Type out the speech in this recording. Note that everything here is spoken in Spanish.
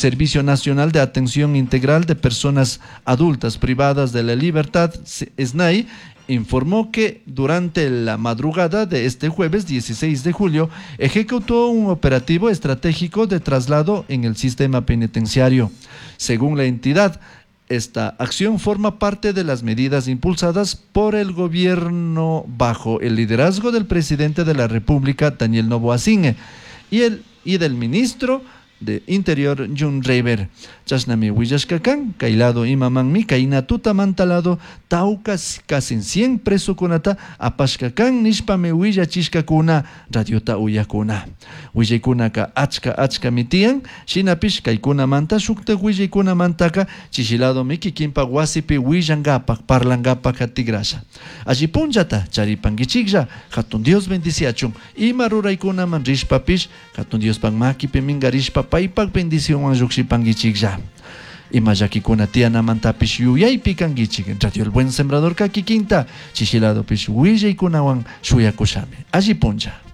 Servicio Nacional de Atención Integral de Personas Adultas Privadas de la Libertad, SNAI, informó que durante la madrugada de este jueves 16 de julio ejecutó un operativo estratégico de traslado en el sistema penitenciario. Según la entidad, esta acción forma parte de las medidas impulsadas por el gobierno bajo el liderazgo del presidente de la República, Daniel Noboa y del ministro de Interior, Jun Reiber. Chasnami Huillashkakan, Kailado Imamanmi, Kaina Tutamantalado, Taukas Kasin 100 preso kunata, Apashkakan, Nishpame Huillachishkakuna, Radiota Uyakuna. Huillakunaka achka mitian, Shinapish Kaikuna Manta, Shukte Huillakuna Mantaka, Chishilado Miki Kimpa Wasipi, Huillangapak, Parlangapak Hatigrasha. Ajipunjata, Charipangichigja, Hatun Dios bendiciachum, Imaruraikuna Manrishpapish, Hatun Dios Pangmaki Pemingarishpa, Paipak bendición a Yuxipangichigja. Imayakikuna tiana mantapish yuyay pikangichig. Radio El Buen Sembrador Kaki Quinta, Chichilado pish Huillaikunawan Shuyakushame. Allí punja.